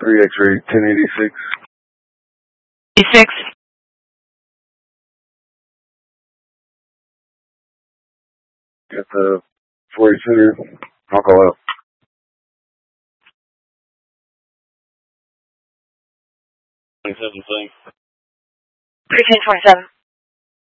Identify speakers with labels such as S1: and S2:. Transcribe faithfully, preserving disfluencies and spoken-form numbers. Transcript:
S1: three X-ray, ten eighty-six.
S2: eighty-six.
S1: Got the forty center. I'll call out. twenty-seven, thanks.
S2: Precinct twenty-seven.